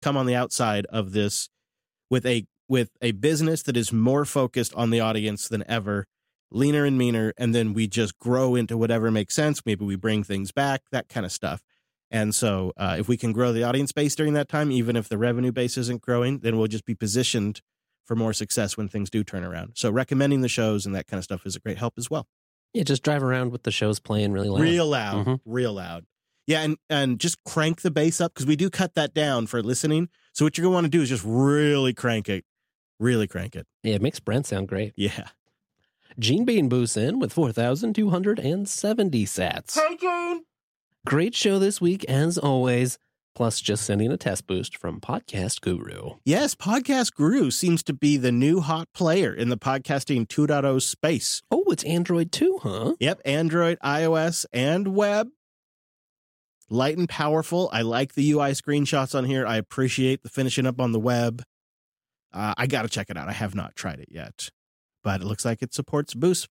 come on the outside of this with a business that is more focused on the audience than ever, leaner and meaner, and then we just grow into whatever makes sense. Maybe we bring things back, that kind of stuff. And so if we can grow the audience base during that time, even if the revenue base isn't growing, then we'll just be positioned for more success when things do turn around. So recommending the shows and that kind of stuff is a great help as well. Yeah, just drive around with the shows playing really loud. Real loud. Yeah, and just crank the bass up, because we do cut that down for listening. So what you're going to want to do is just really crank it. Really crank it. Yeah, it makes Brent sound great. Yeah. Gene Bean boosts in with 4,270 sats. Hey, Gene! Great show this week, as always. Plus, just sending a test boost from Podcast Guru. Yes, Podcast Guru seems to be the new hot player in the podcasting 2.0 space. Oh, it's Android too, huh? Yep, Android, iOS, and web. Light and powerful. I like the UI screenshots on here. I appreciate the finishing up on the web. I got to check it out. I have not tried it yet, but it looks like it supports Boost.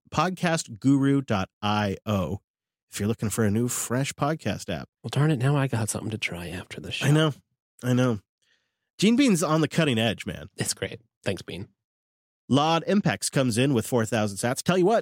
Podcastguru.io. If you're looking for a new, fresh podcast app. Well, darn it, now I got something to try after the show. I know. Gene Bean's on the cutting edge, man. It's great. Thanks, Bean. Laud Impex comes in with 4,000 sats. Tell you what,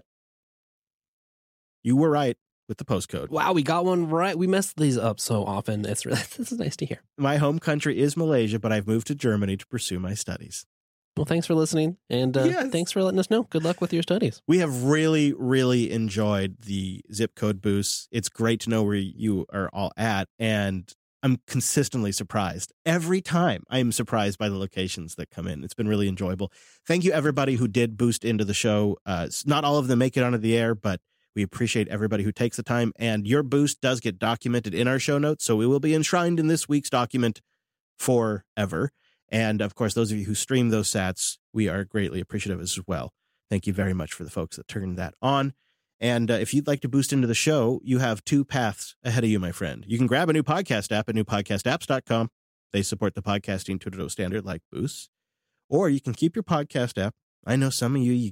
you were right with the postcode. Wow, we got one right. We mess these up so often. This is nice to hear. My home country is Malaysia, but I've moved to Germany to pursue my studies. Well, thanks for listening, and thanks for letting us know. Good luck with your studies. We have really, really enjoyed the zip code boosts. It's great to know where you are all at, and I'm consistently surprised. Every time I am surprised by the locations that come in. It's been really enjoyable. Thank you, everybody who did boost into the show. Not all of them make it onto the air, but we appreciate everybody who takes the time, and your boost does get documented in our show notes, so we will be enshrined in this week's document forever. And, of course, those of you who stream those sats, we are greatly appreciative as well. Thank you very much for the folks that turned that on. And if you'd like to boost into the show, you have two paths ahead of you, my friend. You can grab a new podcast app at newpodcastapps.com. They support the podcasting 2.0 standard like Boost. Or you can keep your podcast app. I know some of you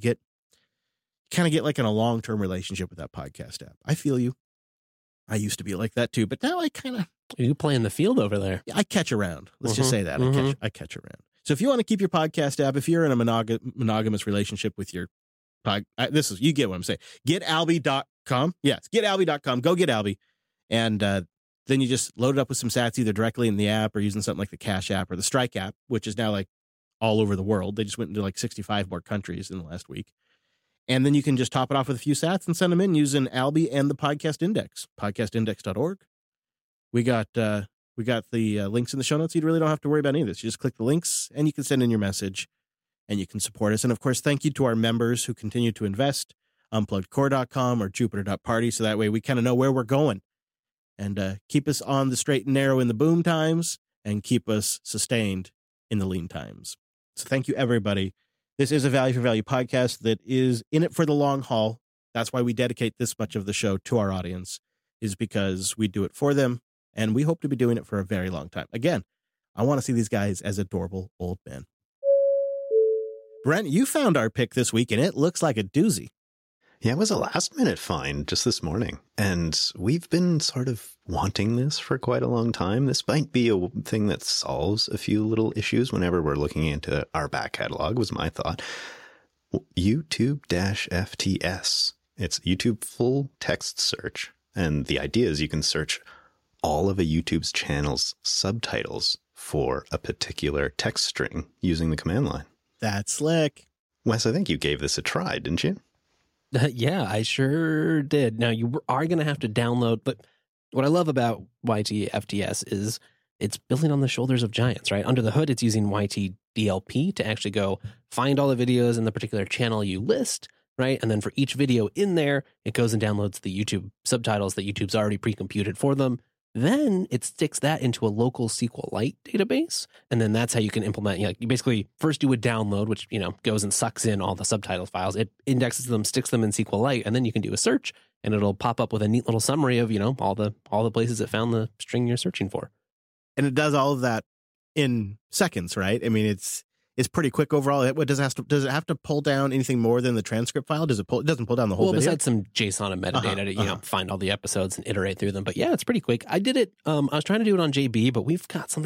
kind of get like in a long-term relationship with that podcast app. I feel you. I used to be like that too, but now I kind of... You play in the field over there. I catch around. Let's just say that. I catch around. So if you want to keep your podcast app, if you're in a monogamous relationship with your you get what I'm saying. GetAlby.com. Yes, GetAlby.com. Go get Alby. And then you just load it up with some sats either directly in the app or using something like the Cash app or the Strike app, which is now like all over the world. They just went into like 65 more countries in the last week. And then you can just top it off with a few sats and send them in using Alby and the Podcast Index, podcastindex.org. We got the links in the show notes. You really don't have to worry about any of this. You just click the links and you can send in your message and you can support us. And of course, thank you to our members who continue to invest, unpluggedcore.com or jupiter.party. So that way we kind of know where we're going and keep us on the straight and narrow in the boom times and keep us sustained in the lean times. So thank you, everybody. This is a Value for Value podcast that is in it for the long haul. That's why we dedicate this much of the show to our audience, is because we do it for them. And we hope to be doing it for a very long time. Again, I want to see these guys as adorable old men. Brent, you found our pick this week, and it looks like a doozy. Yeah, it was a last-minute find just this morning. And we've been sort of wanting this for quite a long time. This might be a thing that solves a few little issues whenever we're looking into our back catalog, was my thought. YouTube-FTS. It's YouTube full text search. And the idea is you can search all of a YouTube's channel's subtitles for a particular text string using the command line. That's slick. Wes, I think you gave this a try, didn't you? Yeah, I sure did. Now, you are going to have to download, but what I love about YT-FTS is it's building on the shoulders of giants, right? Under the hood, it's using YT-DLP to actually go find all the videos in the particular channel you list, right? And then for each video in there, it goes and downloads the YouTube subtitles that YouTube's already pre-computed for them. Then it sticks that into a local SQLite database. And then that's how you can implement, you basically first do a download, which, goes and sucks in all the subtitle files. It indexes them, sticks them in SQLite, and then you can do a search and it'll pop up with a neat little summary of, all the places it found the string you're searching for. And it does all of that in seconds, right? I mean, it's pretty quick overall. Does it have to pull down anything more than the transcript file? It doesn't pull down the whole video? Besides some JSON and metadata to find all the episodes and iterate through them. But yeah, it's pretty quick. I did it. I was trying to do it on JB, but we've got something like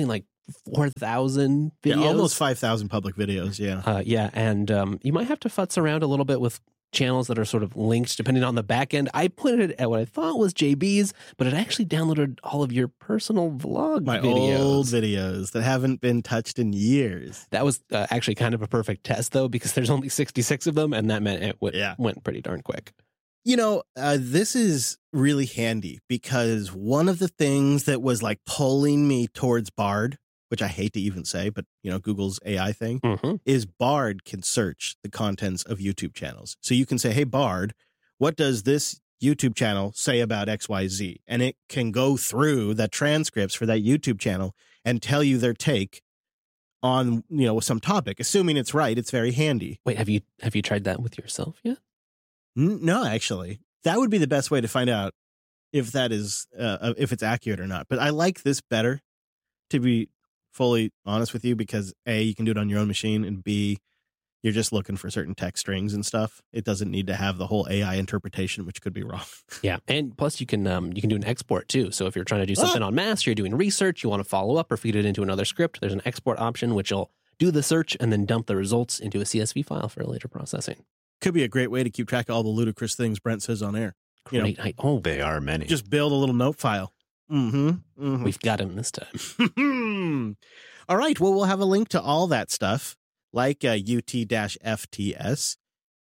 4,000 videos. Yeah, almost 5,000 public videos. Yeah. And you might have to futz around a little bit with channels that are sort of linked depending on the back end. I put it at what I thought was JB's, but it actually downloaded all of your personal vlog My videos. old videos that haven't been touched in years. That was actually kind of a perfect test, though, because there's only 66 of them, and that meant it went pretty darn quick. You know, this is really handy because one of the things that was like pulling me towards Bard, which I hate to even say, but, you know, Google's AI thing, is Bard can search the contents of YouTube channels. So you can say, hey, Bard, what does this YouTube channel say about XYZ? And it can go through the transcripts for that YouTube channel and tell you their take on, you know, some topic. Assuming it's right, it's very handy. Wait, have you tried that with yourself yet? No, actually. That would be the best way to find out if that is, if it's accurate or not. But I like this better, to be fully honest with you, because A, you can do it on your own machine, and B, you're just looking for certain text strings and stuff. It doesn't need to have the whole AI interpretation, which could be wrong. Yeah, and plus you can do an export too. So if you're trying to do something on mass, you're doing research, you want to follow up or feed it into another script, there's an export option which will do the search and then dump the results into a CSV file for later processing. Could be a great way to keep track of all the ludicrous things Brent says on air. Great. They are many. Just build a little note file. We've got him this time. All right. Well, we'll have a link to all that stuff, like UT-FTS,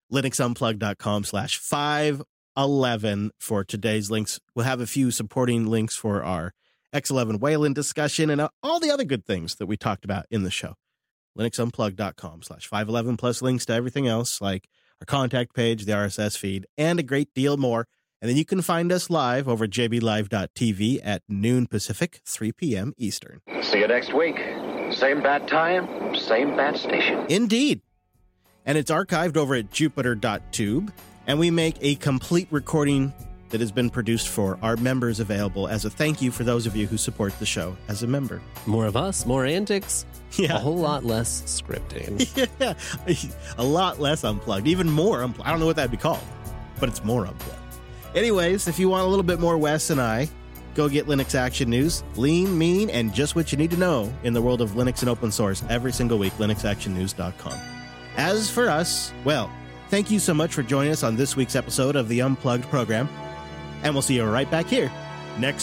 linuxunplugged.com/511 for today's links. We'll have a few supporting links for our X11 Wayland discussion and all the other good things that we talked about in the show. linuxunplugged.com/511, plus links to everything else, like our contact page, the RSS feed, and a great deal more. And then you can find us live over at jblive.tv at noon Pacific, 3 p.m. Eastern. See you next week. Same bat time, same bat station. Indeed. And it's archived over at jupiter.tube. And we make a complete recording that has been produced for our members available as a thank you for those of you who support the show as a member. More of us, more antics, Yeah. a whole lot less scripting. Yeah. A lot less unplugged, even more unplugged. I don't know what that'd be called, but it's more unplugged. Anyways, if you want a little bit more Wes and I, go get Linux Action News, lean, mean, and just what you need to know in the world of Linux and open source every single week, linuxactionnews.com. As for us, well, thank you so much for joining us on this week's episode of the Unplugged program, and we'll see you right back here next